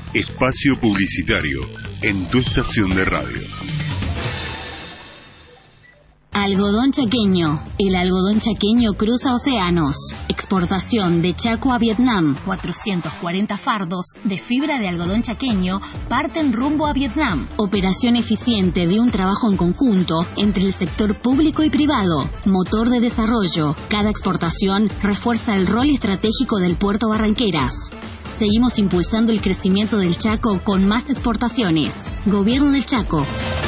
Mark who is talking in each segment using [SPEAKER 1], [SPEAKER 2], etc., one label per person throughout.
[SPEAKER 1] Espacio publicitario en tu estación de radio.
[SPEAKER 2] Algodón chaqueño. El algodón chaqueño cruza océanos. Exportación de Chaco a Vietnam. 440 fardos de fibra de algodón chaqueño parten rumbo a Vietnam. Operación eficiente de un trabajo en conjunto entre el sector público y privado. Motor de desarrollo. Cada exportación refuerza el rol estratégico del puerto Barranqueras. Seguimos impulsando el crecimiento del Chaco con más exportaciones. Gobierno del Chaco.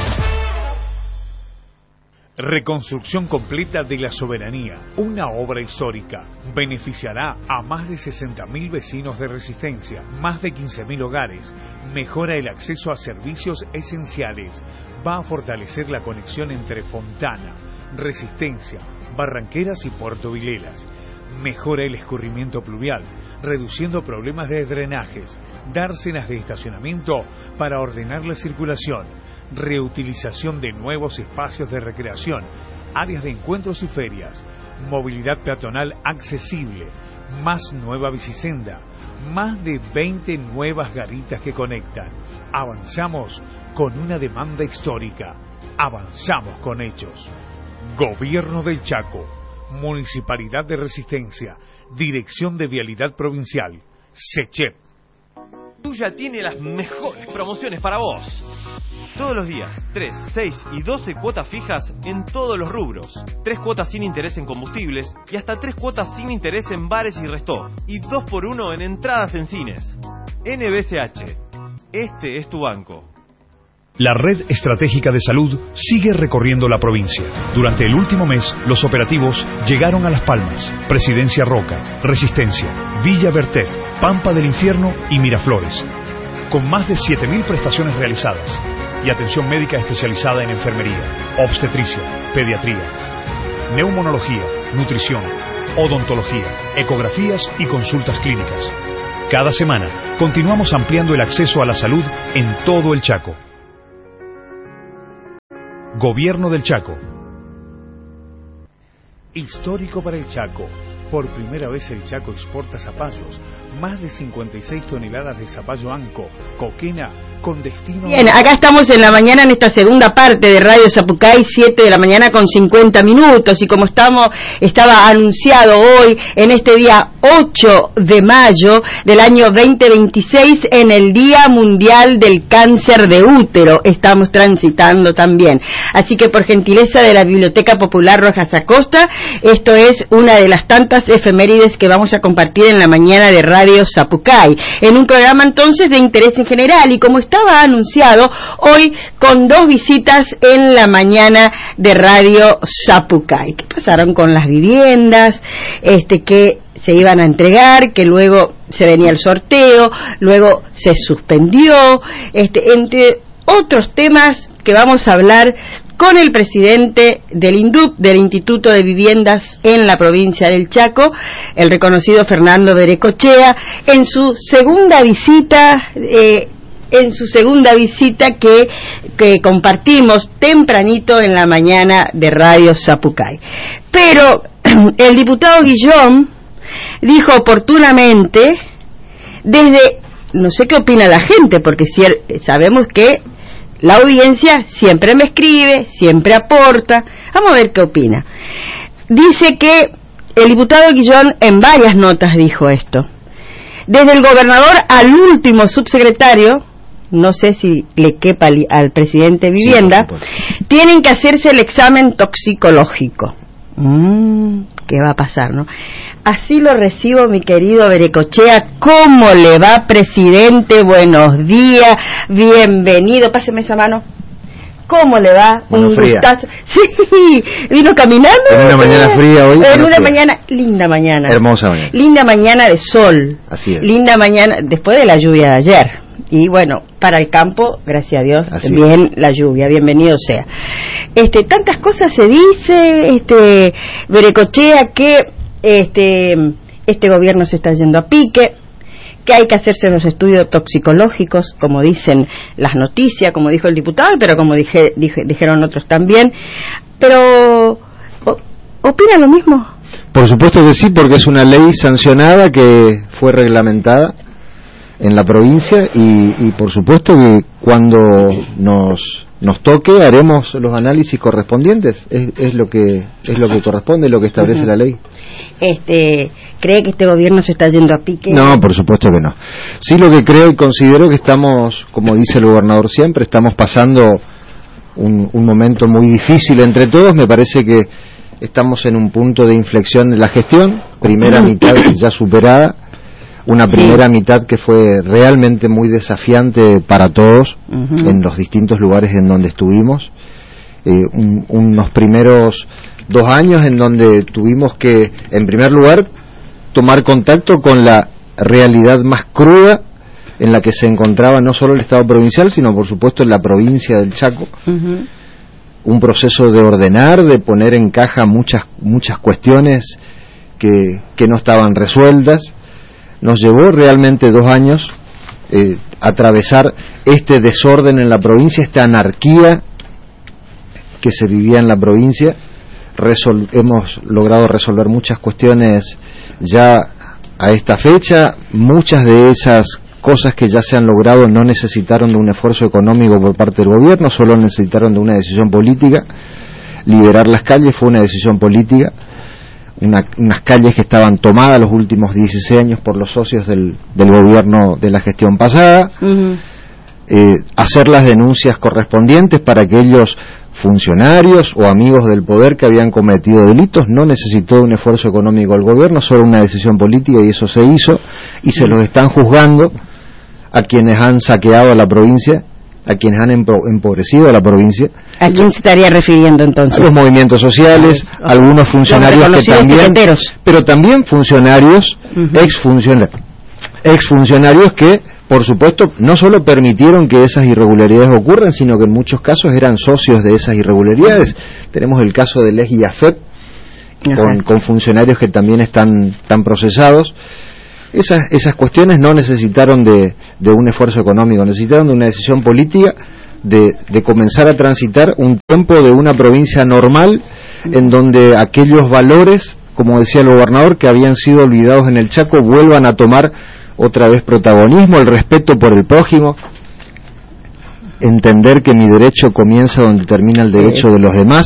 [SPEAKER 3] Reconstrucción completa de la Soberanía, una obra histórica. Beneficiará a más de 60.000 vecinos de Resistencia, más de 15.000 hogares. Mejora el acceso a servicios esenciales. Va a fortalecer la conexión entre Fontana, Resistencia, Barranqueras y Puerto Vilelas. Mejora el escurrimiento pluvial, reduciendo problemas de drenajes. Dársenas de estacionamiento para ordenar la circulación. Reutilización de nuevos espacios de recreación, áreas de encuentros y ferias, movilidad peatonal accesible, más nueva bicisenda, más de 20 nuevas garitas que conectan. Avanzamos con una demanda histórica, avanzamos con hechos. Gobierno del Chaco, Municipalidad de Resistencia, Dirección de Vialidad Provincial, SECHEP.
[SPEAKER 4] Tuya tiene las mejores promociones para vos. Todos los días, 3, 6 y 12 cuotas fijas en todos los rubros. 3 cuotas sin interés en combustibles y hasta 3 cuotas sin interés en bares y restop. Y 2x1 en entradas en cines. NBCH. Este es tu banco.
[SPEAKER 5] La Red Estratégica de Salud sigue recorriendo la provincia. Durante el último mes, los operativos llegaron a Las Palmas, Presidencia Roca, Resistencia, Villa Bertet, Pampa del Infierno y Miraflores. Con más de 7.000 prestaciones realizadas y atención médica especializada en enfermería, obstetricia, pediatría, neumonología, nutrición, odontología, ecografías y consultas clínicas. Cada semana continuamos ampliando el acceso a la salud en todo el Chaco. Gobierno del Chaco. Histórico para el Chaco. Por primera vez el Chaco exporta zapallos. Más de 56 toneladas de zapallo anco, coquena, con destino...
[SPEAKER 6] Bien, acá estamos en la mañana en esta segunda parte de Radio Zapucay, 7 de la mañana con 50 minutos. Y como estaba anunciado hoy, en este día 8 de mayo del año 2026, en el Día Mundial del Cáncer de Útero, estamos transitando también. Así que por gentileza de la Biblioteca Popular Rojas Acosta, esto es una de las tantas efemérides que vamos a compartir en la mañana de Radio Zapucay, en un programa entonces de interés en general, y como estaba anunciado, hoy con 2 visitas en la mañana de Radio Zapucay. ¿Qué pasaron con las viviendas? Que se iban a entregar, que luego se venía el sorteo, luego se suspendió, entre otros temas que vamos a hablar con el presidente del INDUP, del Instituto de Viviendas en la provincia del Chaco, el reconocido Fernando Berecochea, en su segunda visita que compartimos tempranito en la mañana de Radio Zapucay. Pero el diputado Guillón dijo oportunamente, no sé qué opina la gente, porque sabemos que la audiencia siempre me escribe, siempre aporta. Vamos a ver qué opina. Dice que el diputado Guillón en varias notas dijo esto. Desde el gobernador al último subsecretario, no sé si le quepa al presidente de Vivienda, sí, tienen que hacerse el examen toxicológico. ¿Qué va a pasar, no? Así lo recibo, mi querido Berecochea. ¿Cómo le va, presidente? Buenos días, bienvenido. Páseme esa mano. ¿Cómo le va?
[SPEAKER 7] Bueno,
[SPEAKER 6] un
[SPEAKER 7] fría.
[SPEAKER 6] gustazo. Sí, vino caminando.
[SPEAKER 7] En una mañana fría hoy.
[SPEAKER 6] En una
[SPEAKER 7] fría.
[SPEAKER 6] Mañana, linda mañana.
[SPEAKER 7] Hermosa mañana.
[SPEAKER 6] Linda mañana de sol.
[SPEAKER 7] Así es.
[SPEAKER 6] Linda mañana, después de la lluvia de ayer. Y bueno, para el campo, gracias a Dios,
[SPEAKER 7] así
[SPEAKER 6] bien
[SPEAKER 7] es.
[SPEAKER 6] La lluvia, bienvenido sea. Tantas cosas se dice, Berecochea, que este gobierno se está yendo a pique, que hay que hacerse los estudios toxicológicos, como dicen las noticias, como dijo el diputado, pero como dijeron otros también. Pero, ¿opina lo mismo?
[SPEAKER 7] Por supuesto que sí, porque es una ley sancionada que fue reglamentada. en la provincia y por supuesto que cuando nos toque haremos los análisis correspondientes. Es lo que corresponde, lo que establece la ley.
[SPEAKER 6] ¿Cree que este gobierno se está yendo a pique?
[SPEAKER 7] No, por supuesto que no. Sí, lo que creo y considero que estamos, como dice el gobernador siempre, estamos pasando un momento muy difícil entre todos. Me parece que estamos en un punto de inflexión en la gestión, primera mitad ya superada, una primera mitad que fue realmente muy desafiante para todos en los distintos lugares en donde estuvimos, unos primeros 2 años en donde tuvimos que, en primer lugar, tomar contacto con la realidad más cruda en la que se encontraba no solo el Estado provincial, sino por supuesto en la provincia del Chaco. Un proceso de ordenar, de poner en caja muchas cuestiones que no estaban resueltas. Nos llevó realmente 2 años atravesar este desorden en la provincia, esta anarquía que se vivía en la provincia. Hemos logrado resolver muchas cuestiones ya a esta fecha. Muchas de esas cosas que ya se han logrado no necesitaron de un esfuerzo económico por parte del gobierno, solo necesitaron de una decisión política. Liberar las calles fue una decisión política. Unas calles que estaban tomadas los últimos 16 años por los socios del gobierno de la gestión pasada, hacer las denuncias correspondientes para aquellos funcionarios o amigos del poder que habían cometido delitos. No necesitó de un esfuerzo económico del gobierno, solo una decisión política, y eso se hizo, y se los están juzgando a quienes han saqueado a la provincia, a quienes han empobrecido a la provincia. ¿A
[SPEAKER 6] quién se estaría refiriendo entonces?
[SPEAKER 7] A los movimientos sociales, algunos funcionarios que también, pero también funcionarios, exfuncionarios que, por supuesto, no solo permitieron que esas irregularidades ocurran, sino que en muchos casos eran socios de esas irregularidades. Tenemos el caso de Les y Afep, con funcionarios que también están procesados. Esas cuestiones no necesitaron de un esfuerzo económico, necesitaron de una decisión política de comenzar a transitar un tiempo de una provincia normal en donde aquellos valores, como decía el gobernador, que habían sido olvidados en el Chaco, vuelvan a tomar otra vez protagonismo, el respeto por el prójimo, entender que mi derecho comienza donde termina el derecho de los demás,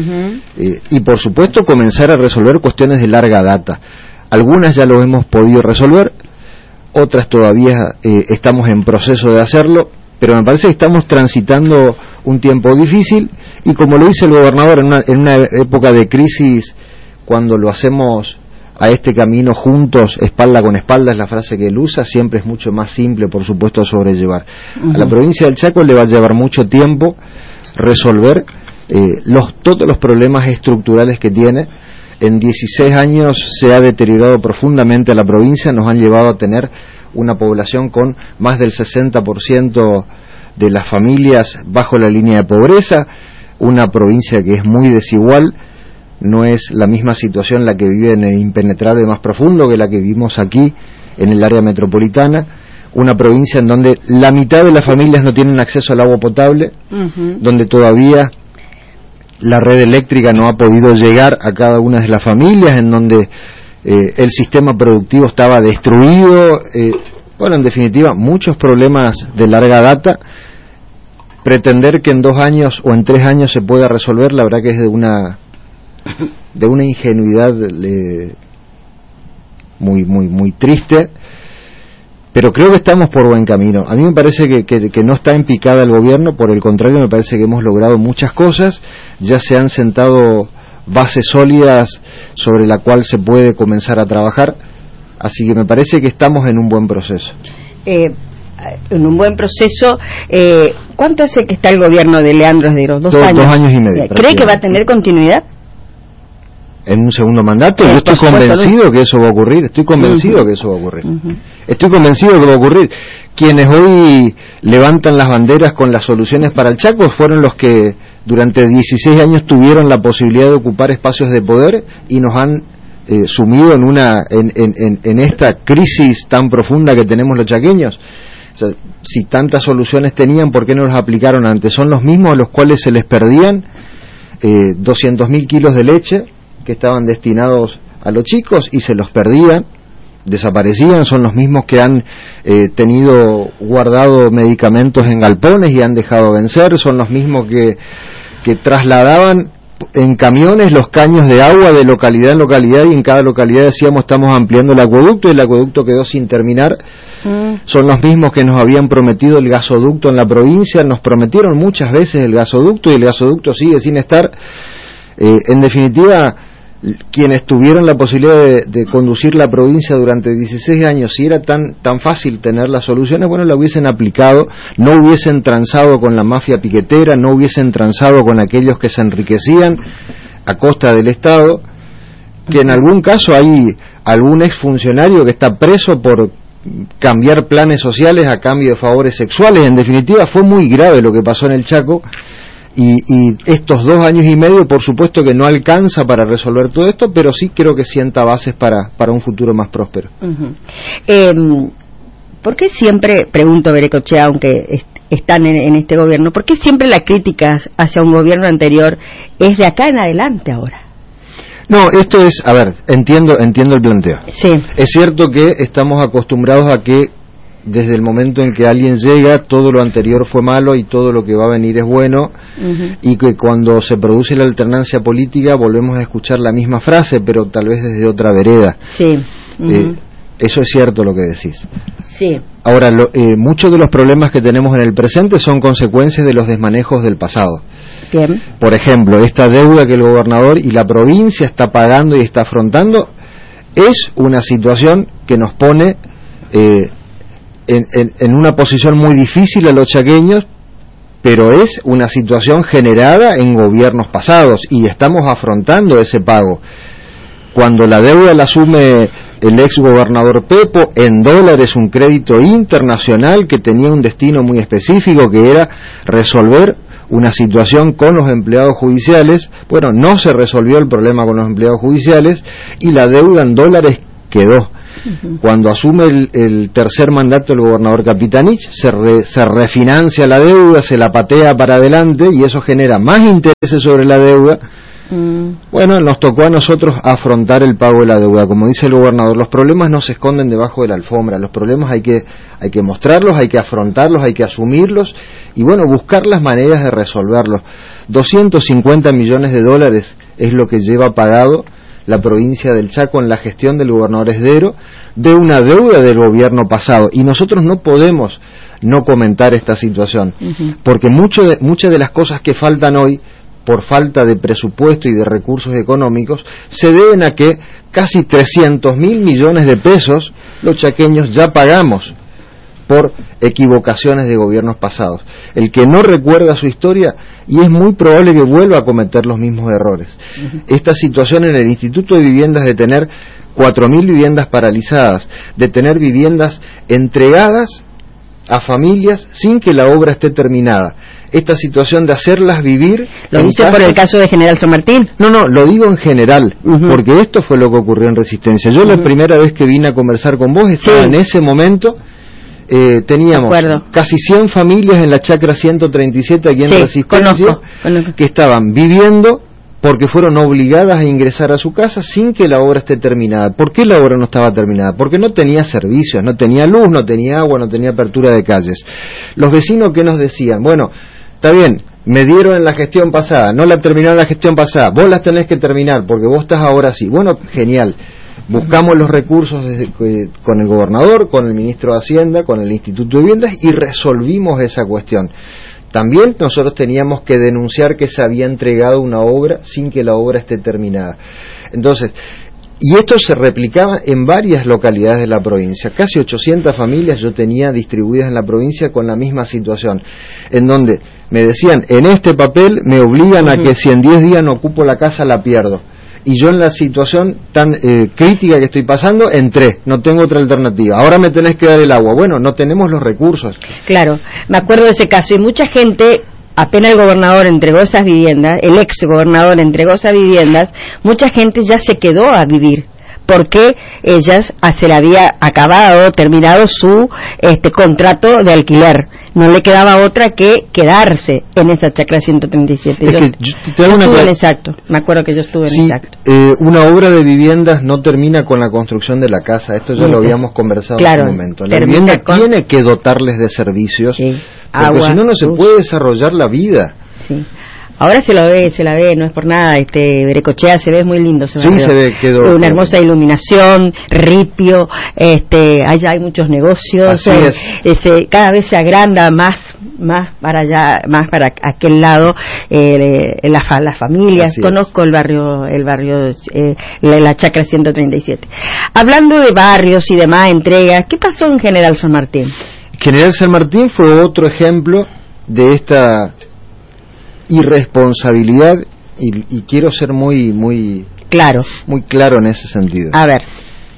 [SPEAKER 7] y por supuesto comenzar a resolver cuestiones de larga data. Algunas ya lo hemos podido resolver, otras todavía estamos en proceso de hacerlo, pero me parece que estamos transitando un tiempo difícil, y como lo dice el gobernador, en una época de crisis, cuando lo hacemos a este camino juntos, espalda con espalda, es la frase que él usa, siempre es mucho más simple, por supuesto, a sobrellevar. A la provincia del Chaco le va a llevar mucho tiempo resolver todos los problemas estructurales que tiene. En 16 años se ha deteriorado profundamente la provincia, nos han llevado a tener una población con más del 60% de las familias bajo la línea de pobreza, una provincia que es muy desigual. No es la misma situación la que vive en el impenetrable más profundo que la que vivimos aquí en el área metropolitana, una provincia en donde la mitad de las familias no tienen acceso al agua potable, donde todavía la red eléctrica no ha podido llegar a cada una de las familias, en donde el sistema productivo estaba destruido, en definitiva, muchos problemas de larga data. Pretender que en 2 años o en 3 años se pueda resolver, la verdad que es de una ingenuidad muy triste, pero creo que estamos por buen camino. A mí me parece que no está en picada el gobierno, por el contrario, me parece que hemos logrado muchas cosas, ya se han sentado bases sólidas sobre la cual se puede comenzar a trabajar, así que me parece que estamos en un buen proceso.
[SPEAKER 6] En un buen proceso. ¿Cuánto hace que está el gobierno de Leandro Esdero? 2 años.
[SPEAKER 7] 2 años y medio.
[SPEAKER 6] ¿Cree que va a tener continuidad?
[SPEAKER 7] En un segundo mandato, yo estoy convencido que eso va a ocurrir, Estoy convencido que va a ocurrir. Quienes hoy levantan las banderas con las soluciones para el Chaco fueron los que durante 16 años tuvieron la posibilidad de ocupar espacios de poder y nos han sumido en esta crisis tan profunda que tenemos los chaqueños. O sea, si tantas soluciones tenían, ¿por qué no las aplicaron antes? Son los mismos a los cuales se les perdían 200.000 kilos de leche que estaban destinados a los chicos y se los perdían desaparecían, son los mismos que han tenido guardado medicamentos en galpones y han dejado vencer, son los mismos que trasladaban en camiones los caños de agua de localidad en localidad, y en cada localidad decíamos estamos ampliando el acueducto, y el acueducto quedó sin terminar. Son los mismos que nos habían prometido el gasoducto en la provincia, nos prometieron muchas veces el gasoducto y el gasoducto sigue sin estar. En definitiva, quienes tuvieron la posibilidad de conducir la provincia durante 16 años, si era tan fácil tener las soluciones, bueno, la hubiesen aplicado, no hubiesen transado con la mafia piquetera, no hubiesen transado con aquellos que se enriquecían a costa del Estado, que en algún caso hay algún exfuncionario que está preso por cambiar planes sociales a cambio de favores sexuales. En definitiva, fue muy grave lo que pasó en el Chaco. Y estos 2 años y medio, por supuesto que no alcanza para resolver todo esto, pero sí creo que sienta bases para un futuro más próspero.
[SPEAKER 6] ¿Por qué siempre, pregunto Berecochea, aunque están en este gobierno, por qué siempre la crítica hacia un gobierno anterior es de acá en adelante ahora?
[SPEAKER 7] No, esto es, a ver, entiendo el planteo.
[SPEAKER 6] Sí.
[SPEAKER 7] Es cierto que estamos acostumbrados a que desde el momento en que alguien llega, todo lo anterior fue malo y todo lo que va a venir es bueno, y que cuando se produce la alternancia política volvemos a escuchar la misma frase, pero tal vez desde otra vereda.
[SPEAKER 6] Sí.
[SPEAKER 7] Eso es cierto lo que decís.
[SPEAKER 6] Sí.
[SPEAKER 7] Ahora, muchos de los problemas que tenemos en el presente son consecuencias de los desmanejos del pasado.
[SPEAKER 6] Bien.
[SPEAKER 7] Por ejemplo, esta deuda que el gobernador y la provincia está pagando y está afrontando es una situación que nos pone en una posición muy difícil a los chaqueños, pero es una situación generada en gobiernos pasados y estamos afrontando ese pago. Cuando la deuda la asume el ex gobernador Pepo en dólares, un crédito internacional que tenía un destino muy específico, que era resolver una situación con los empleados judiciales. Bueno, no se resolvió el problema con los empleados judiciales y la deuda en dólares quedó. Cuando asume el tercer mandato el gobernador Capitanich, se refinancia la deuda, se la patea para adelante y eso genera más intereses sobre la deuda. Bueno, nos tocó a nosotros afrontar el pago de la deuda. Como dice el gobernador, los problemas no se esconden debajo de la alfombra, los problemas hay que mostrarlos, hay que afrontarlos, hay que asumirlos y bueno, buscar las maneras de resolverlos. 250 millones de dólares es lo que lleva pagado la provincia del Chaco en la gestión del gobernador Esdero de una deuda del gobierno pasado, y nosotros no podemos no comentar esta situación, porque muchas de las cosas que faltan hoy por falta de presupuesto y de recursos económicos se deben a que casi 300.000 millones de pesos los chaqueños ya pagamos por equivocaciones de gobiernos pasados. El que no recuerda su historia, y es muy probable que vuelva a cometer los mismos errores. Esta situación en el Instituto de Viviendas de tener 4.000 viviendas paralizadas, de tener viviendas entregadas a familias sin que la obra esté terminada, esta situación de hacerlas vivir...
[SPEAKER 6] ¿Lo dice por el caso de General San Martín?
[SPEAKER 7] No, lo digo en general, porque esto fue lo que ocurrió en Resistencia. Yo la primera vez que vine a conversar con vos estaba en ese momento... teníamos casi 100 familias en la chacra 137 aquí en Resistencia, conozco. Que estaban viviendo porque fueron obligadas a ingresar a su casa sin que la obra esté terminada. ¿Por qué la obra no estaba terminada? Porque no tenía servicios, no tenía luz, no tenía agua, no tenía apertura de calles. Los vecinos, ¿qué nos decían? Bueno, está bien, me dieron en la gestión pasada, no la terminaron en la gestión pasada, vos las tenés que terminar porque vos estás ahora así. Bueno, genial. Buscamos los recursos con el gobernador, con el ministro de Hacienda, con el Instituto de Viviendas y resolvimos esa cuestión. También nosotros teníamos que denunciar que se había entregado una obra sin que la obra esté terminada. Entonces, y esto se replicaba en varias localidades de la provincia. Casi 800 familias yo tenía distribuidas en la provincia con la misma situación, en donde me decían, en este papel me obligan a que si en 10 días no ocupo la casa la pierdo. Y yo en la situación tan crítica que estoy pasando, entré, no tengo otra alternativa. Ahora me tenés que dar el agua. Bueno, no tenemos los recursos.
[SPEAKER 6] Claro, me acuerdo de ese caso, y mucha gente, apenas el gobernador entregó esas viviendas, el ex gobernador entregó esas viviendas, mucha gente ya se quedó a vivir, porque ellas se le había terminado su contrato de alquiler. no le quedaba otra que quedarse en esa chacra 137. Yo estuve en Exacto, me acuerdo que yo estuve en Exacto.
[SPEAKER 7] Una obra de viviendas no termina con la construcción de la casa, esto ya lo habíamos conversado en un momento. La vivienda tiene que dotarles de servicios, porque agua, si no, no se puede desarrollar la vida. Sí.
[SPEAKER 6] Ahora se la ve, no es por nada, Berecochea se ve muy lindo, se
[SPEAKER 7] ve, quedó
[SPEAKER 6] una hermosa iluminación, ripio, allá hay muchos negocios, cada vez se agranda más para allá, más para aquel lado, las familias. Así conozco el barrio, la chacra 137. Hablando de barrios y demás entregas, ¿qué pasó en General San Martín?
[SPEAKER 7] General San Martín fue otro ejemplo de esta irresponsabilidad y quiero ser muy claro en ese sentido.
[SPEAKER 6] A ver.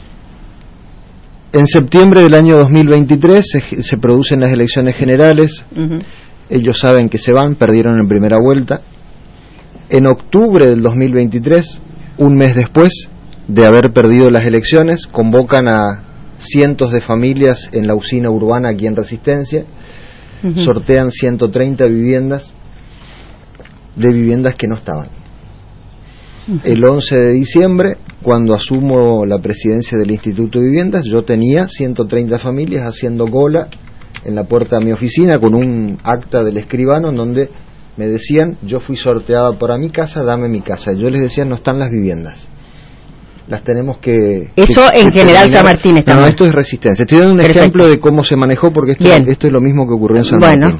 [SPEAKER 7] En septiembre del año 2023 se producen las elecciones generales. Ellos saben que se van, perdieron en primera vuelta. En octubre del 2023, un mes después de haber perdido las elecciones, convocan a cientos de familias en la usina urbana aquí en Resistencia, sortean 130 viviendas que no estaban. El 11 de diciembre, cuando asumo la presidencia del Instituto de Viviendas, yo tenía 130 familias haciendo cola en la puerta de mi oficina con un acta del escribano en donde me decían, yo fui sorteada para mi casa, dame mi casa. Yo les decía, no están las viviendas, las tenemos que...
[SPEAKER 6] Eso en General San Martín está.
[SPEAKER 7] No, esto es Resistencia. Estoy dando un ejemplo de cómo se manejó, porque esto es lo mismo que ocurrió en San Martín.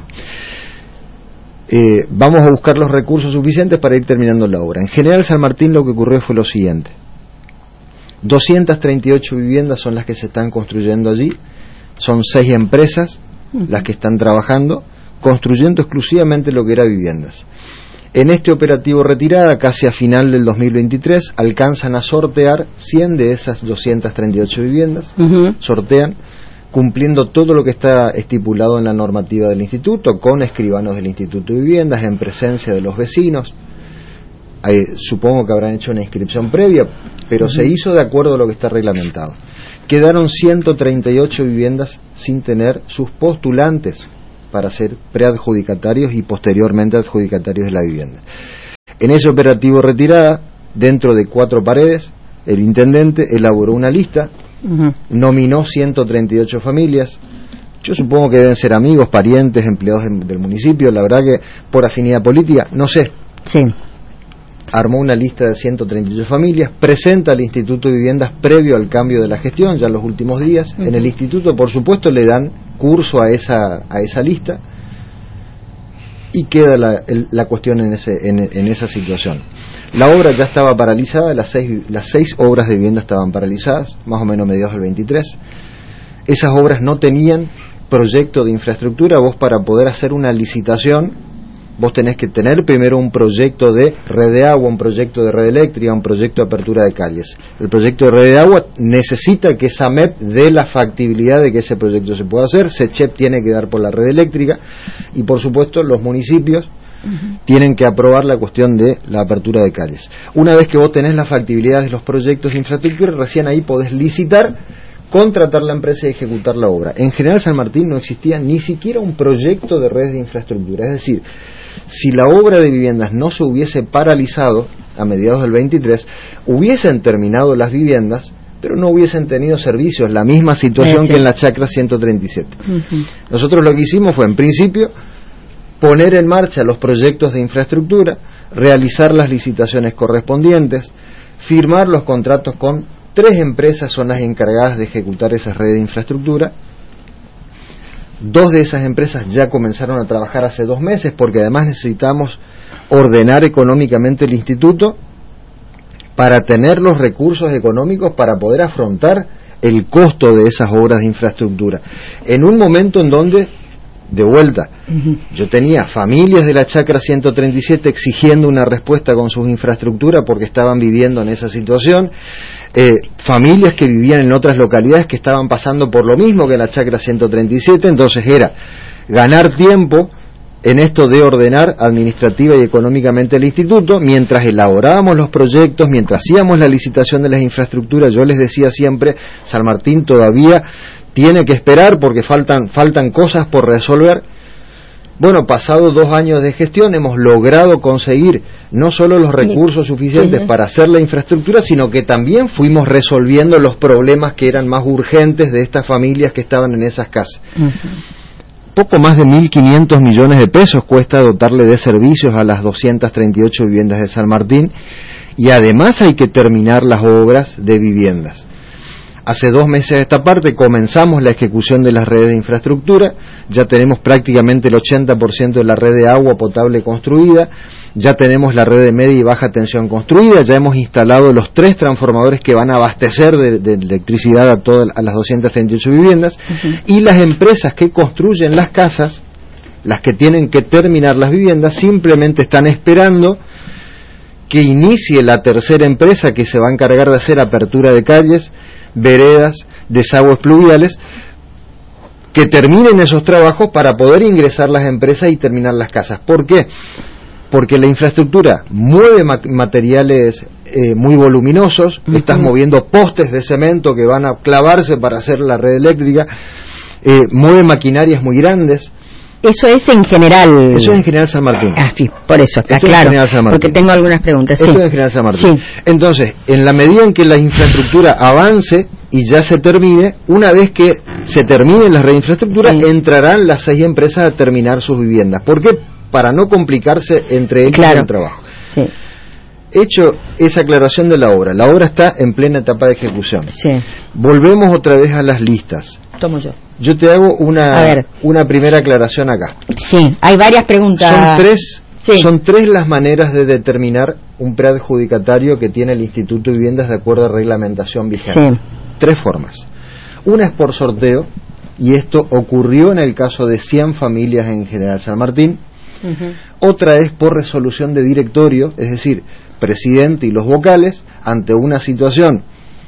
[SPEAKER 7] Vamos a buscar los recursos suficientes para ir terminando la obra. En General San Martín lo que ocurrió fue lo siguiente: 238 viviendas son las que se están construyendo allí, son 6 empresas las que están trabajando, construyendo exclusivamente lo que era viviendas. En este operativo retirada, casi a final del 2023, alcanzan a sortear 100 de esas 238 viviendas, sortean, cumpliendo todo lo que está estipulado en la normativa del instituto, con escribanos del Instituto de Viviendas, en presencia de los vecinos. Supongo que habrán hecho una inscripción previa, pero se hizo de acuerdo a lo que está reglamentado. Quedaron 138 viviendas sin tener sus postulantes para ser preadjudicatarios y posteriormente adjudicatarios de la vivienda. En ese operativo retirada, dentro de 4 paredes, el intendente elaboró una lista, nominó 138 familias. Yo supongo que deben ser amigos, parientes, empleados del municipio, la verdad que por afinidad política, no sé.
[SPEAKER 6] Sí.
[SPEAKER 7] Armó una lista de 138 familias, presenta al Instituto de Viviendas previo al cambio de la gestión, ya en los últimos días. En el instituto, por supuesto, le dan curso a esa lista y queda la cuestión en esa situación. La obra ya estaba paralizada, las 6 obras de vivienda estaban paralizadas, más o menos mediados del 23. Esas obras no tenían proyecto de infraestructura. Vos, para poder hacer una licitación, vos tenés que tener primero un proyecto de red de agua, un proyecto de red eléctrica, un proyecto de apertura de calles. El proyecto de red de agua necesita que esa MEP dé la factibilidad de que ese proyecto se pueda hacer. SECHEP tiene que dar por la red eléctrica y, por supuesto, los municipios tienen que aprobar la cuestión de la apertura de calles. Una vez que vos tenés la factibilidad de los proyectos de infraestructura, recién ahí podés licitar, contratar la empresa y ejecutar la obra. En General San Martín no existía ni siquiera un proyecto de red de infraestructura. Es decir, si la obra de viviendas no se hubiese paralizado a mediados del 23, hubiesen terminado las viviendas, pero no hubiesen tenido servicios. La misma situación que en la chacra 137. Nosotros lo que hicimos fue, en principio, poner en marcha los proyectos de infraestructura, realizar las licitaciones correspondientes, firmar los contratos con 3 empresas, son las encargadas de ejecutar esa red de infraestructura. 2 de esas empresas ya comenzaron a trabajar hace 2 meses, porque además necesitamos ordenar económicamente el instituto para tener los recursos económicos para poder afrontar el costo de esas obras de infraestructura. En un momento en donde, de vuelta, yo tenía familias de la chacra 137 exigiendo una respuesta con sus infraestructuras porque estaban viviendo en esa situación, familias que vivían en otras localidades que estaban pasando por lo mismo que la chacra 137, entonces era ganar tiempo en esto de ordenar administrativa y económicamente el instituto, mientras elaborábamos los proyectos, mientras hacíamos la licitación de las infraestructuras. Yo les decía siempre, San Martín todavía tiene que esperar porque faltan cosas por resolver, Bueno, pasado 2 años de gestión hemos logrado conseguir no solo los recursos suficientes para hacer la infraestructura, sino que también fuimos resolviendo los problemas que eran más urgentes de estas familias que estaban en esas casas. Poco más de 1.500 millones de pesos cuesta dotarle de servicios a las 238 viviendas de San Martín, y además hay que terminar las obras de viviendas. Hace 2 meses a esta parte comenzamos la ejecución de las redes de infraestructura, ya tenemos prácticamente el 80% de la red de agua potable construida, ya tenemos la red de media y baja tensión construida, ya hemos instalado los 3 transformadores que van a abastecer de electricidad a las 238 viviendas, y las empresas que construyen las casas, las que tienen que terminar las viviendas, simplemente están esperando que inicie la tercera empresa que se va a encargar de hacer apertura de calles, veredas, desagües pluviales, que terminen esos trabajos para poder ingresar las empresas y terminar las casas. ¿Por qué? Porque la infraestructura mueve materiales muy voluminosos, estás moviendo postes de cemento que van a clavarse para hacer la red eléctrica, mueve maquinarias muy grandes.
[SPEAKER 6] Eso es en general.
[SPEAKER 7] Eso es en General San Martín.
[SPEAKER 6] Ah, sí, por eso, está
[SPEAKER 7] esto
[SPEAKER 6] claro.
[SPEAKER 7] Porque
[SPEAKER 6] tengo algunas preguntas.
[SPEAKER 7] Esto es en General San Martín. Sí. Entonces, en la medida en que la infraestructura avance y ya se termine, una vez que se terminen las reinfraestructuras, entrarán las 6 empresas a terminar sus viviendas. ¿Por qué? Para no complicarse entre ellos el trabajo. Sí. Hecho esa aclaración de la obra está en plena etapa de ejecución. Sí. Volvemos otra vez a las listas.
[SPEAKER 6] Tomo yo.
[SPEAKER 7] Yo te hago una primera aclaración acá.
[SPEAKER 6] Sí, hay varias preguntas.
[SPEAKER 7] Son tres las maneras de determinar un preadjudicatario que tiene el Instituto de Viviendas de acuerdo a reglamentación vigente. Sí. 3 formas. Una es por sorteo, y esto ocurrió en el caso de 100 familias en General San Martín. Otra es por resolución de directorio, es decir, presidente y los vocales, ante una situación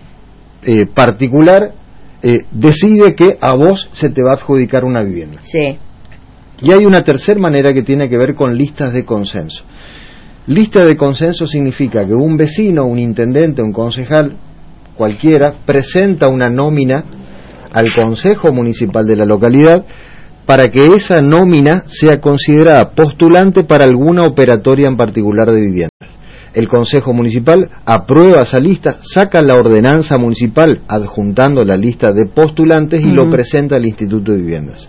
[SPEAKER 7] particular, decide que a vos se te va a adjudicar una vivienda. Sí. Y hay una tercera manera que tiene que ver con listas de consenso. Lista de consenso significa que un vecino, un intendente, un concejal, cualquiera, presenta una nómina al Consejo Municipal de la localidad para que esa nómina sea considerada postulante para alguna operatoria en particular de viviendas. El Consejo Municipal aprueba esa lista, saca la ordenanza municipal adjuntando la lista de postulantes y lo presenta al Instituto de Viviendas.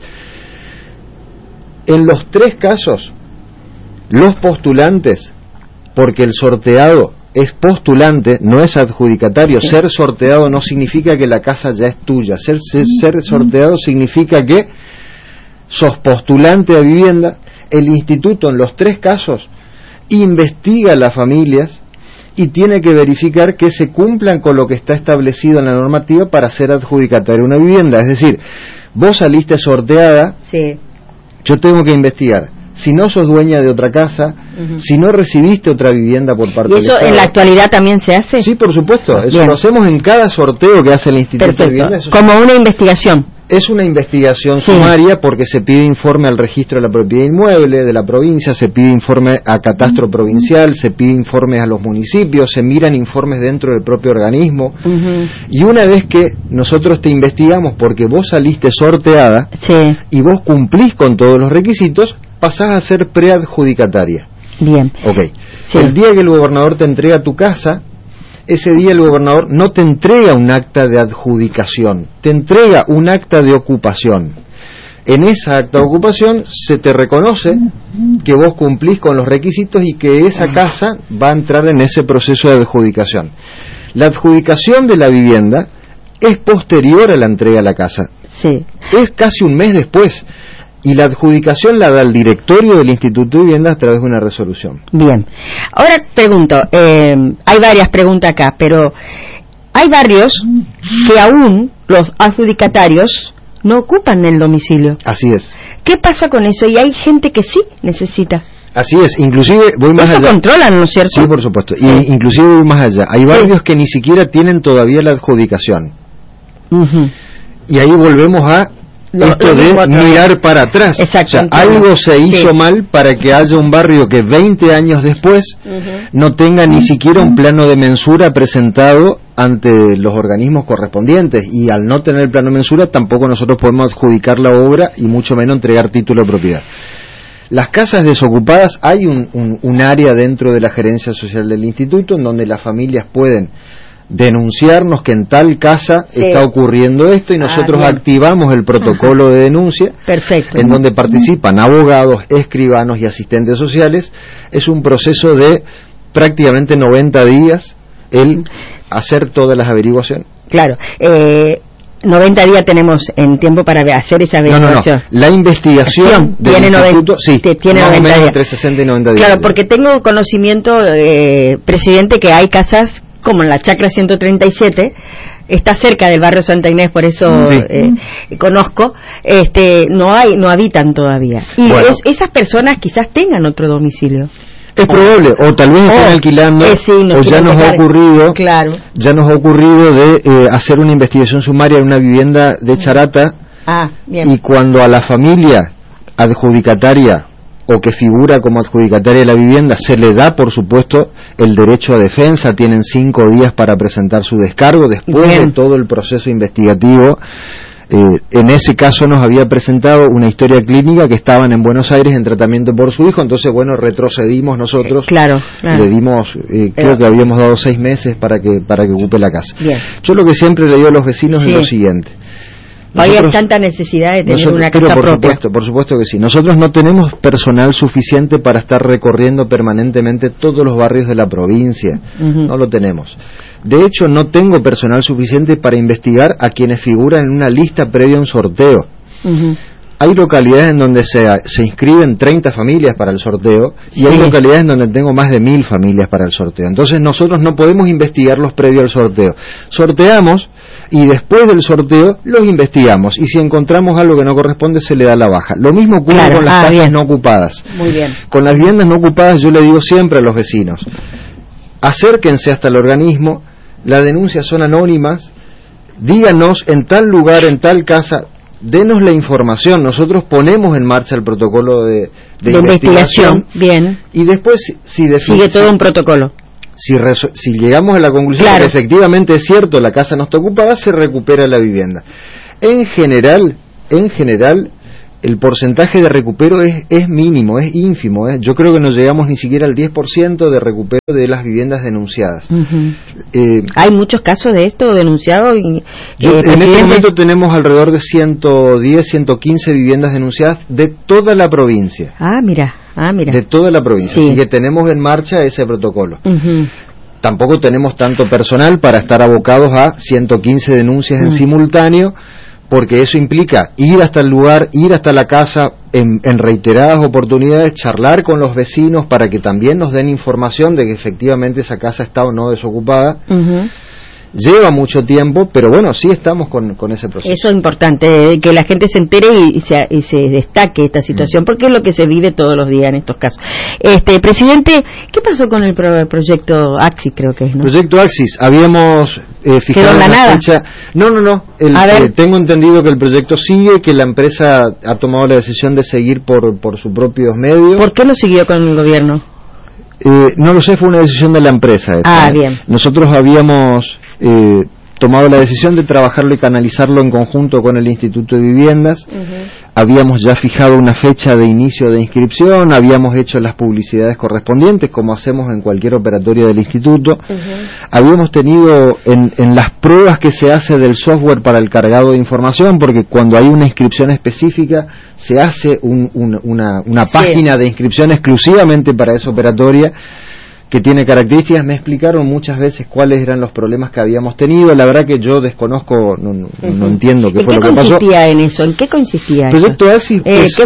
[SPEAKER 7] En los 3 casos, los postulantes, porque el sorteado es postulante, no es adjudicatario. Ser sorteado no significa que la casa ya es tuya. Ser sorteado significa que sos postulante a vivienda. El instituto en los 3 casos investiga a las familias y tiene que verificar que se cumplan con lo que está establecido en la normativa para ser adjudicatario una vivienda. Es decir, vos saliste sorteada, yo tengo que investigar si no sos dueña de otra casa, si no recibiste otra vivienda por parte del Estado.
[SPEAKER 6] ¿Y eso en la actualidad también se hace?
[SPEAKER 7] Sí, por supuesto. Eso lo hacemos en cada sorteo que hace el Instituto de Vivienda.
[SPEAKER 6] Como una investigación.
[SPEAKER 7] Es una investigación sumaria porque se pide informe al registro de la propiedad inmueble de la provincia, se pide informe a catastro provincial, se pide informes a los municipios, se miran informes dentro del propio organismo. Y una vez que nosotros te investigamos porque vos saliste sorteada y vos cumplís con todos los requisitos, pasás a ser preadjudicataria.
[SPEAKER 6] Bien.
[SPEAKER 7] Okay. El día que el gobernador te entrega tu casa, ese día el gobernador no te entrega un acta de adjudicación, te entrega un acta de ocupación. En esa acta de ocupación se te reconoce que vos cumplís con los requisitos y que esa casa va a entrar en ese proceso de adjudicación. La adjudicación de la vivienda es posterior a la entrega de la casa. Es casi un mes después. Y la adjudicación la da el directorio del Instituto de Viviendas a través de una resolución.
[SPEAKER 6] Bien. Ahora pregunto, hay varias preguntas acá, pero hay barrios que aún los adjudicatarios no ocupan el domicilio.
[SPEAKER 7] Así es.
[SPEAKER 6] ¿Qué pasa con eso? Y hay gente que sí necesita.
[SPEAKER 7] Así es, inclusive voy más allá.
[SPEAKER 6] Eso controlan, ¿no es cierto?
[SPEAKER 7] Sí, por supuesto. Y inclusive voy más allá. Hay barrios que ni siquiera tienen todavía la adjudicación. Y ahí volvemos a esto de mirar para atrás. O sea, algo se hizo mal para que haya un barrio que 20 años después no tenga ni siquiera un plano de mensura presentado ante los organismos correspondientes, y al no tener el plano de mensura tampoco nosotros podemos adjudicar la obra y mucho menos entregar título de propiedad. Las casas desocupadas, hay un área dentro de la gerencia social del instituto en donde las familias pueden denunciarnos que en tal casa está ocurriendo esto y nosotros activamos el protocolo de denuncia.
[SPEAKER 6] Perfecto.
[SPEAKER 7] En donde participan abogados, escribanos y asistentes sociales. Es un proceso de prácticamente 90 días el hacer todas las averiguaciones.
[SPEAKER 6] Claro. 90 días tenemos en tiempo para hacer esa averiguación.
[SPEAKER 7] No. La investigación del
[SPEAKER 6] tiene
[SPEAKER 7] instituto,
[SPEAKER 6] tiene 90 días.
[SPEAKER 7] Entre 60 y 90 días.
[SPEAKER 6] Claro, porque tengo conocimiento, presidente, que hay casas como en la Chacra 137, está cerca del barrio Santa Inés, por eso conozco, no habitan todavía. Y bueno, esas personas quizás tengan otro domicilio.
[SPEAKER 7] Es probable, o tal vez estén alquilando, o ya nos ha ocurrido, de hacer una investigación sumaria en una vivienda de Charata, y cuando a la familia adjudicataria o que figura como adjudicataria de la vivienda se le da, por supuesto, el derecho a defensa, tienen 5 días para presentar su descargo después de todo el proceso investigativo. En ese caso nos había presentado una historia clínica que estaban en Buenos Aires en tratamiento por su hijo, entonces retrocedimos nosotros, le dimos, creo que habíamos dado 6 meses para que ocupe la casa. Yo lo que siempre le digo a los vecinos es lo siguiente.
[SPEAKER 6] Hoy hay tanta necesidad de tener una casa propia.
[SPEAKER 7] Por supuesto que sí. Nosotros no tenemos personal suficiente para estar recorriendo permanentemente todos los barrios de la provincia. No lo tenemos. De hecho, no tengo personal suficiente para investigar a quienes figuran en una lista previa a un sorteo. Hay localidades en donde se inscriben 30 familias para el sorteo y hay localidades en donde tengo más de 1000 familias para el sorteo. Entonces nosotros no podemos investigarlos previo al sorteo. Sorteamos y después del sorteo los investigamos, y si encontramos algo que no corresponde se le da la baja. Lo mismo ocurre con las casas no ocupadas.
[SPEAKER 6] Muy bien.
[SPEAKER 7] Con las viviendas no ocupadas yo le digo siempre a los vecinos, acérquense hasta el organismo, las denuncias son anónimas, díganos en tal lugar, en tal casa, denos la información, nosotros ponemos en marcha el protocolo de investigación.
[SPEAKER 6] Bien.
[SPEAKER 7] Y después
[SPEAKER 6] sigue todo un protocolo.
[SPEAKER 7] Si llegamos a la conclusión de que efectivamente es cierto, la casa no está ocupada, se recupera la vivienda. En general, el porcentaje de recupero es mínimo, es ínfimo. Yo creo que no llegamos ni siquiera al 10% de recupero de las viviendas denunciadas.
[SPEAKER 6] ¿Hay muchos casos de esto denunciados?
[SPEAKER 7] En este momento tenemos alrededor de 110, 115 viviendas denunciadas de toda la provincia.
[SPEAKER 6] Mira.
[SPEAKER 7] De toda la provincia, así que tenemos en marcha ese protocolo. Tampoco tenemos tanto personal para estar abocados a 115 denuncias en simultáneo, porque eso implica ir hasta el lugar, ir hasta la casa en reiteradas oportunidades, charlar con los vecinos para que también nos den información de que efectivamente esa casa está o no desocupada. Lleva mucho tiempo, pero bueno, sí estamos con ese proceso.
[SPEAKER 6] Eso es importante, que la gente se entere y se destaque esta situación, porque es lo que se vive todos los días en estos casos. Presidente, ¿qué pasó con el proyecto Axis, creo que es, no?
[SPEAKER 7] Proyecto Axis, habíamos fijado una fecha. No. Tengo entendido que el proyecto sigue, que la empresa ha tomado la decisión de seguir por sus propios medios.
[SPEAKER 6] ¿Por qué no siguió con el gobierno?
[SPEAKER 7] No lo sé, fue una decisión de la empresa.
[SPEAKER 6] Bien.
[SPEAKER 7] Nosotros habíamos tomado la decisión de trabajarlo y canalizarlo en conjunto con el Instituto de Viviendas. Habíamos ya fijado una fecha de inicio de inscripción, habíamos hecho las publicidades correspondientes, como hacemos en cualquier operatoria del instituto. Habíamos tenido en las pruebas que se hace del software para el cargado de información, porque cuando hay una inscripción específica se hace una página de inscripción exclusivamente para esa operatoria, que tiene características. Me explicaron muchas veces cuáles eran los problemas que habíamos tenido. La verdad que yo desconozco, no entiendo qué fue lo que pasó.
[SPEAKER 6] ¿En qué consistía en eso? ¿En qué consistía
[SPEAKER 7] el proyecto Axis?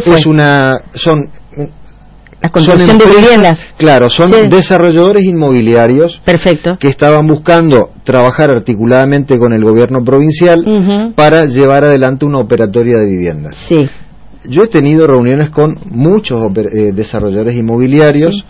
[SPEAKER 7] Son
[SPEAKER 6] la construcción de viviendas.
[SPEAKER 7] Claro, son desarrolladores inmobiliarios.
[SPEAKER 6] Perfecto.
[SPEAKER 7] Que estaban buscando trabajar articuladamente con el gobierno provincial para llevar adelante una operatoria de viviendas. Yo he tenido reuniones con muchos desarrolladores inmobiliarios.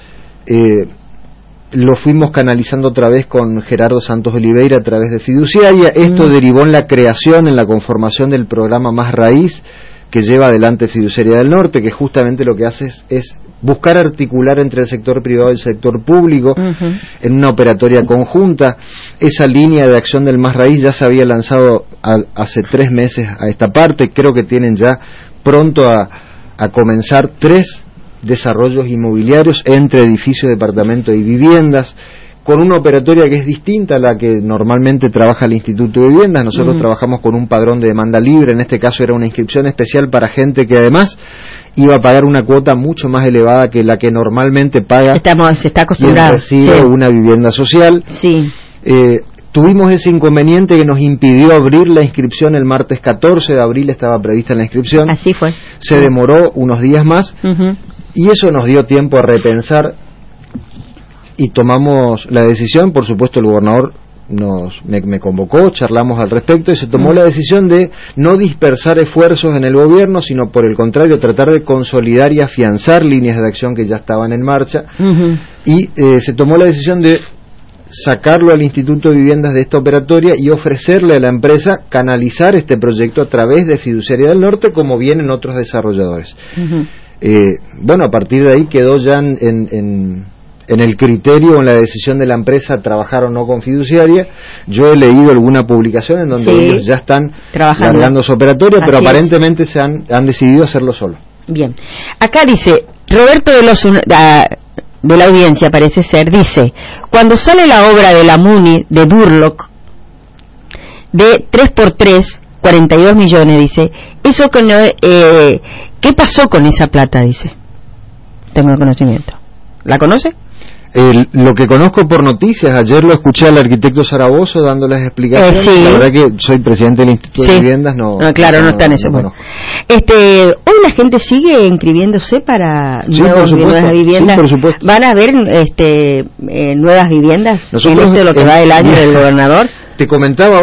[SPEAKER 7] Lo fuimos canalizando otra vez con Gerardo Santos Oliveira a través de Fiduciaria. Esto derivó en la creación, en la conformación del programa Más Raíz, que lleva adelante Fiduciaria del Norte, que justamente lo que hace es buscar articular entre el sector privado y el sector público en una operatoria conjunta. Esa línea de acción del Más Raíz ya se había lanzado hace 3 meses a esta parte. Creo que tienen ya pronto a comenzar 3 desarrollos inmobiliarios entre edificios, departamentos y viviendas, con una operatoria que es distinta a la que normalmente trabaja el Instituto de Viviendas. Nosotros trabajamos con un padrón de demanda libre, en este caso era una inscripción especial para gente que además iba a pagar una cuota mucho más elevada que la que normalmente paga
[SPEAKER 6] se está acostumbrado,
[SPEAKER 7] quien recibe una vivienda social.
[SPEAKER 6] Sí.
[SPEAKER 7] Tuvimos ese inconveniente que nos impidió abrir la inscripción el martes 14 de abril, estaba prevista la inscripción.
[SPEAKER 6] Así fue.
[SPEAKER 7] Se demoró unos días más y eso nos dio tiempo a repensar y tomamos la decisión. Por supuesto el gobernador me convocó, charlamos al respecto y se tomó la decisión de no dispersar esfuerzos en el gobierno, sino por el contrario tratar de consolidar y afianzar líneas de acción que ya estaban en marcha y se tomó la decisión de sacarlo al Instituto de Viviendas de esta operatoria y ofrecerle a la empresa canalizar este proyecto a través de Fiduciaria del Norte, como vienen otros desarrolladores. Bueno, a partir de ahí quedó ya en el criterio, en la decisión de la empresa trabajar o no con Fiduciaria. Yo he leído alguna publicación en donde ellos ya están largando su operatoria, pero aparentemente se han decidido hacerlo solo.
[SPEAKER 6] Bien. Acá dice Roberto de la audiencia, parece ser, dice: cuando sale la obra de la MUNI de Burlock de 3x3, 42 millones, dice, eso que no, ¿qué pasó con esa plata? Dice, tengo el conocimiento. ¿La conoce?
[SPEAKER 7] Lo que conozco por noticias, ayer lo escuché al arquitecto Zaragoza dando las explicaciones. La verdad que soy presidente del Instituto de Viviendas, no está en eso. Bueno. Hoy la gente sigue inscribiéndose para nuevas viviendas. Sí, ¿van a haber nuevas viviendas en lo que va del año del gobernador? Te comentaba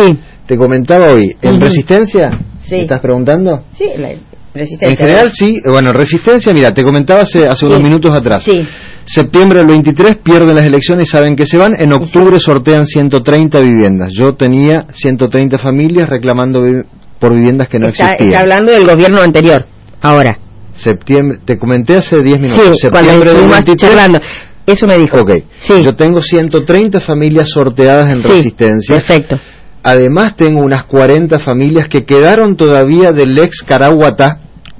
[SPEAKER 7] hoy. ¿En Resistencia? ¿Me estás preguntando?
[SPEAKER 6] Sí, Resistencia.
[SPEAKER 7] En general sí. Bueno, Resistencia, mira, te comentaba hace unos minutos atrás. Septiembre del 23 pierden las elecciones y saben que se van. En octubre sortean 130 viviendas. Yo tenía 130 familias reclamando por viviendas que no existían. Está
[SPEAKER 6] hablando del gobierno anterior, ahora.
[SPEAKER 7] Septiembre, te comenté hace 10 minutos.
[SPEAKER 6] Sí, septiembre del 23. Charlando. Eso me dijo.
[SPEAKER 7] Ok. Sí. Yo tengo 130 familias sorteadas en Resistencia.
[SPEAKER 6] Perfecto.
[SPEAKER 7] Además tengo unas 40 familias que quedaron todavía del ex Caraguatá,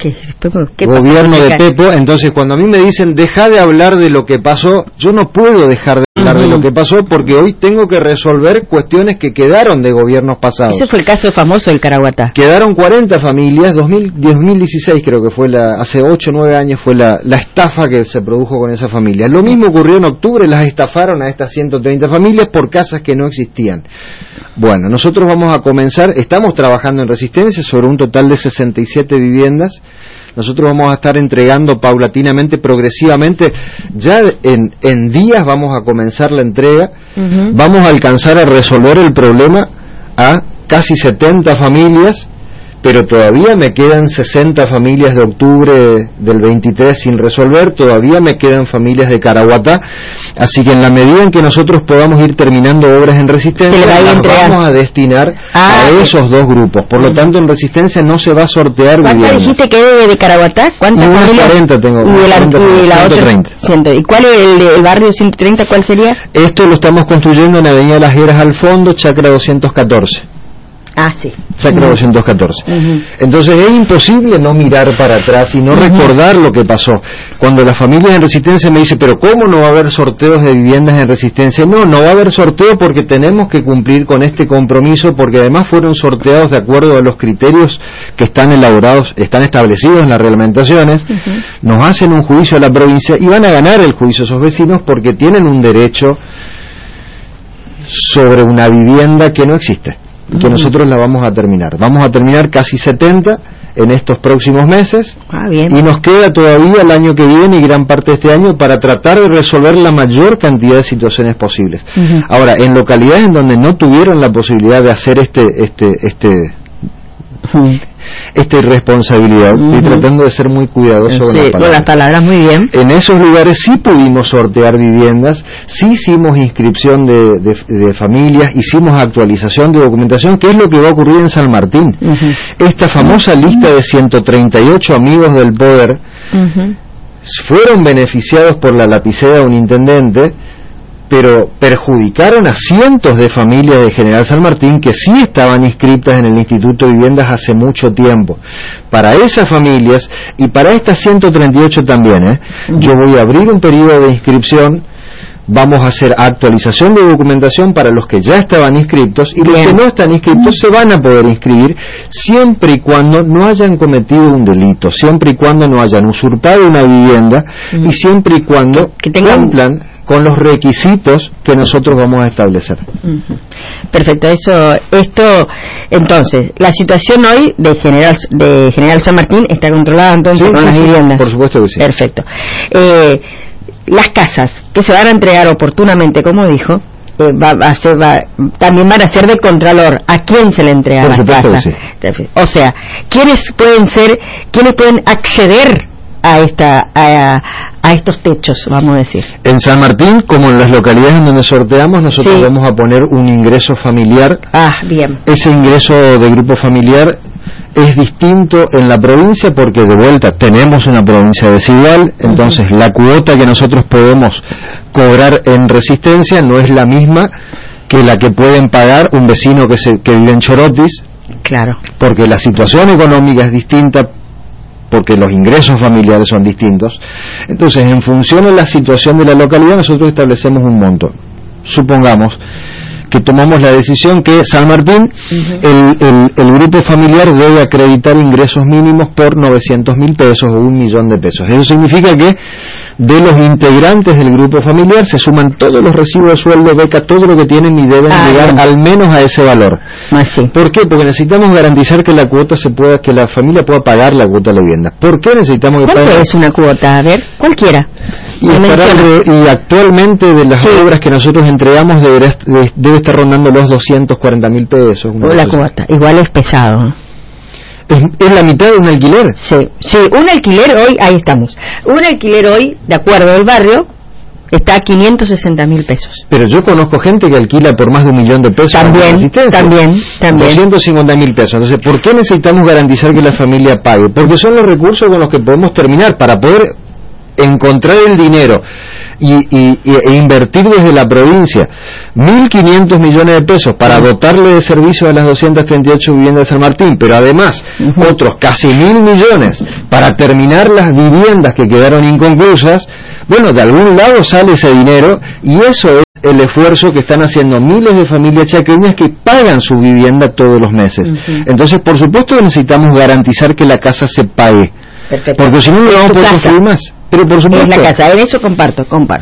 [SPEAKER 7] gobierno de Pepo. Entonces cuando a mí me dicen deja de hablar de lo que pasó, yo no puedo dejar de hablar de lo que pasó, porque hoy tengo que resolver cuestiones que quedaron de gobiernos pasados.
[SPEAKER 6] Ese fue el caso famoso del Caraguatá.
[SPEAKER 7] Quedaron 40 familias. 2016 creo que fue hace 8 o 9 años fue la estafa que se produjo con esa familia. Lo mismo ocurrió en octubre, las estafaron a estas 130 familias por casas que no existían. Bueno, nosotros vamos a comenzar, estamos trabajando en Resistencia sobre un total de 67 viviendas. Nosotros vamos a estar entregando paulatinamente, progresivamente, ya en días vamos a comenzar la entrega. Vamos a alcanzar a resolver el problema a casi 70 familias, pero todavía me quedan 60 familias de octubre del 23 sin resolver, todavía me quedan familias de Caraguatá, así que en la medida en que nosotros podamos ir terminando obras en Resistencia, las vamos a destinar a esos dos grupos. Por lo tanto, en Resistencia no se va a sortear viviendas.
[SPEAKER 6] ¿Cuántas dijiste que de Caraguatá? ¿Cuántas familias?
[SPEAKER 7] 40 tengo.
[SPEAKER 6] Y la 130. ¿Y cuál es el barrio 130? ¿Cuál sería?
[SPEAKER 7] Esto lo estamos construyendo en Avenida Las Heras al fondo, Chacra 214.
[SPEAKER 6] Sí.
[SPEAKER 7] Chacra 214. Entonces es imposible no mirar para atrás y no recordar lo que pasó. Cuando las familias en Resistencia me dicen, pero ¿cómo no va a haber sorteos de viviendas en Resistencia? No va a haber sorteo porque tenemos que cumplir con este compromiso, porque además fueron sorteados de acuerdo a los criterios que están establecidos en las reglamentaciones. Nos hacen un juicio a la provincia y van a ganar el juicio esos vecinos porque tienen un derecho sobre una vivienda que no existe, que nosotros la vamos a terminar. Vamos a terminar casi 70 en estos próximos meses, y nos queda todavía el año que viene y gran parte de este año para tratar de resolver la mayor cantidad de situaciones posibles. Ahora, en localidades en donde no tuvieron la posibilidad de hacer esta irresponsabilidad, estoy tratando de ser muy cuidadoso con las palabras.
[SPEAKER 6] Muy bien.
[SPEAKER 7] En esos lugares sí pudimos sortear viviendas, sí hicimos inscripción de familias, hicimos actualización de documentación, que es lo que va a ocurrir en San Martín. Esta famosa lista de 138 amigos del poder fueron beneficiados por la lapicera de un intendente, pero perjudicaron a cientos de familias de General San Martín que sí estaban inscritas en el Instituto de Viviendas hace mucho tiempo. Para esas familias y para estas 138 también, yo voy a abrir un periodo de inscripción. Vamos a hacer actualización de documentación para los que ya estaban inscritos, y los que no están inscritos se van a poder inscribir siempre y cuando no hayan cometido un delito, siempre y cuando no hayan usurpado una vivienda y siempre y cuando cumplan con los requisitos que nosotros vamos a establecer.
[SPEAKER 6] Perfecto, entonces, la situación hoy de General San Martín está controlada entonces con las viviendas.
[SPEAKER 7] Por supuesto que sí.
[SPEAKER 6] Perfecto. Las casas que se van a entregar oportunamente, como dijo, también van a ser de contralor. ¿A quién se le entrega las casas? Sí. O sea, ¿quiénes pueden acceder a estos techos, vamos a decir?
[SPEAKER 7] En San Martín, como en las localidades en donde sorteamos, nosotros vamos a poner un ingreso familiar.
[SPEAKER 6] Bien.
[SPEAKER 7] Ese ingreso de grupo familiar es distinto en la provincia porque, de vuelta, tenemos una provincia desigual, entonces la cuota que nosotros podemos cobrar en Resistencia no es la misma que la que pueden pagar un vecino que vive en Chorotis.
[SPEAKER 6] Claro. Porque
[SPEAKER 7] la situación económica es distinta, porque los ingresos familiares son distintos. Entonces, en función de la situación de la localidad, nosotros establecemos un monto. Supongamos que tomamos la decisión que San Martín, el grupo familiar debe acreditar ingresos mínimos por 900.000 pesos o 1.000.000 de pesos. Eso significa que de los integrantes del grupo familiar se suman todos los recibos de sueldo, beca, todo lo que tienen, y deben llegar al menos a ese valor. ¿Por qué? Porque necesitamos garantizar que que la familia pueda pagar la cuota de la vivienda. ¿Por qué necesitamos que
[SPEAKER 6] ¿Cuánto es una cuota? A ver, cualquiera.
[SPEAKER 7] Y actualmente de las obras que nosotros entregamos debe estar rondando los 240.000 pesos.
[SPEAKER 6] La cuota, igual es pesado.
[SPEAKER 7] Es la mitad de un alquiler.
[SPEAKER 6] Sí, un alquiler hoy, ahí estamos. Un alquiler hoy, de acuerdo al barrio, está a 560.000 pesos.
[SPEAKER 7] Pero yo conozco gente que alquila por más de 1.000.000 de pesos.
[SPEAKER 6] También.
[SPEAKER 7] 250.000 pesos. Entonces, ¿por qué necesitamos garantizar que la familia pague? Porque son los recursos con los que podemos terminar para poder encontrar el dinero e invertir desde la provincia 1.500 millones de pesos para dotarle de servicio a las 238 viviendas de San Martín, pero además otros casi 1.000 millones para terminar las viviendas que quedaron inconclusas. Bueno, de algún lado sale ese dinero, y eso es el esfuerzo que están haciendo miles de familias chaqueñas que pagan su vivienda todos los meses. Entonces, por supuesto, necesitamos garantizar que la casa se pague.
[SPEAKER 6] Perfecto.
[SPEAKER 7] Porque si no, no vamos a poder construir más. Pero por supuesto.
[SPEAKER 6] Es la casa, en eso comparto.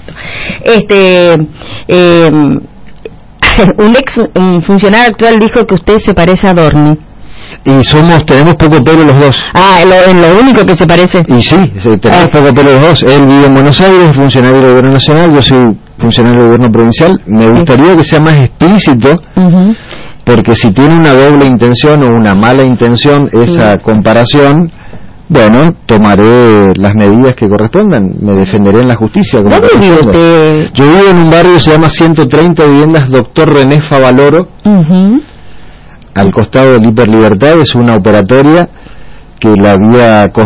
[SPEAKER 6] Un funcionario actual dijo que usted se parece a Dorni.
[SPEAKER 7] Y tenemos poco pelo los dos.
[SPEAKER 6] En lo único que se parece.
[SPEAKER 7] Y sí, tenemos poco pelo los dos. Él vive en Buenos Aires, es funcionario del gobierno nacional, yo soy funcionario del gobierno provincial. Me gustaría que sea más explícito, porque si tiene una doble intención o una mala intención esa comparación, bueno, tomaré las medidas que correspondan, me defenderé en la justicia.
[SPEAKER 6] ¿Dónde vive usted?
[SPEAKER 7] Yo vivo en un barrio que se llama 130 Viviendas Doctor René Favaloro, al costado del Hiperlibertad. Es una operatoria que la había